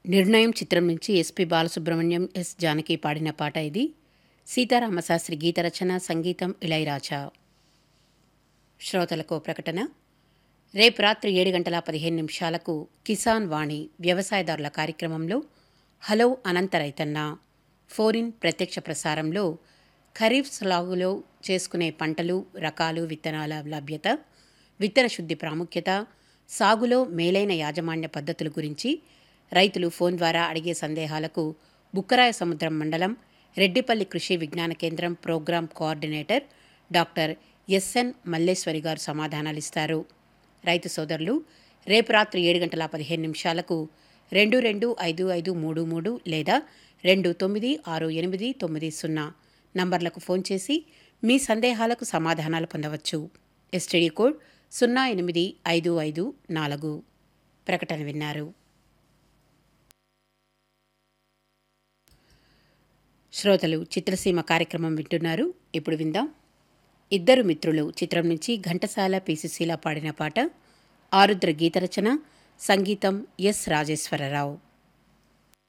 నిర్ణయం చిత్రం నుంచి ఎస్పి బాలసుబ్రహ్మణ్యం, ఎస్ జానకి పాడిన పాట ఇది. సీతారామశాస్త్రి గీత రచన, సంగీతం ఇళయరాజా. శ్రోతలకు ప్రకటన. రేపు రాత్రి 7:15 కిసాన్ వాణి వ్యవసాయదారుల కార్యక్రమంలో హలో అనంత రైతన్న ఫోరిన్ ప్రత్యక్ష ప్రసారంలో ఖరీఫ్ సాగులో చేసుకునే పంటలు, రకాలు, విత్తనాల లభ్యత, విత్తన శుద్ధి ప్రాముఖ్యత, సాగులో మేలైన యాజమాన్య పద్ధతుల గురించి రైతులు ఫోన్ ద్వారా అడిగే సందేహాలకు బుక్కరాయ సముద్రం మండలం రెడ్డిపల్లి కృషి విజ్ఞాన కేంద్రం programme coordinator doctor SN Malleswari గారు సమాధానాలిస్తారు. రైతు సోదరులు రేపు రాత్రి 7:15 225533 లేదా 296890 నంబర్లకు ఫోన్ చేసి మీ సందేహాలకు సమాధానాలు పొందవచ్చు. STD code 08554. ప్రకటన విన్నారు. శ్రోతలు చిత్రసీమ కార్యక్రమం వింటున్నారు. ఇప్పుడు విందాం. ఇద్దరు మిత్రులు చిత్రం నుంచి ఘంటసాల, పీసీసీల పాడిన పాట. ఆరుద్ర గీత రచన, సంగీతం ఎస్ రాజేశ్వరరావు.